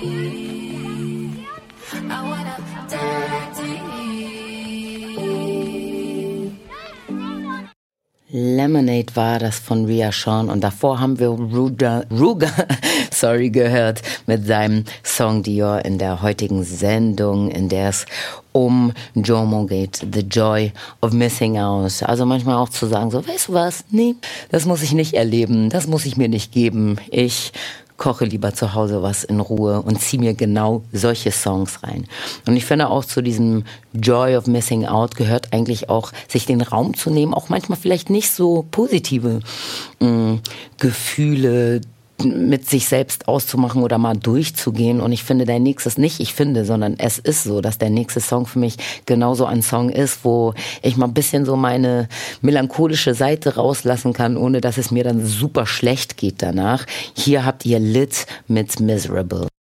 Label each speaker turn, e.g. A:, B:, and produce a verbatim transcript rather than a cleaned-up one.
A: I wanna dive deep.
B: Lemonade war das von Rhea Sean und davor haben wir Ruger, Ruger sorry, gehört mit seinem Song Dior in der heutigen Sendung, in der es um JOMO geht, The Joy of Missing Out. Also manchmal auch zu sagen, so, weißt du was, nee, das muss ich nicht erleben, das muss ich mir nicht geben. Ich koche lieber zu Hause was in Ruhe und ziehe mir genau solche Songs rein. Und ich finde auch zu diesem Joy of Missing Out gehört eigentlich auch, sich den Raum zu nehmen, auch manchmal vielleicht nicht so positive mh, Gefühle mit sich selbst auszumachen oder mal durchzugehen. Und ich finde, der nächste ist nicht, ich finde, sondern es ist so, dass der nächste Song für mich genauso ein Song ist, wo ich mal ein bisschen so meine melancholische Seite rauslassen kann, ohne dass es mir dann super schlecht geht danach. Hier habt ihr Lit mit Miserable.